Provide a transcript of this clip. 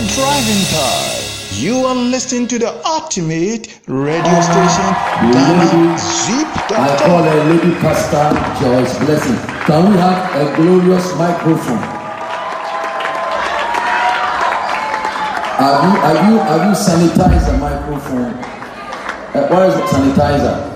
your driving car. You are listening to the ultimate radio station, Ghana Zip. I call her Lady Pastor Joyce Blessing. Can we have a glorious microphone? Have you sanitized the microphone? Where is the sanitizer?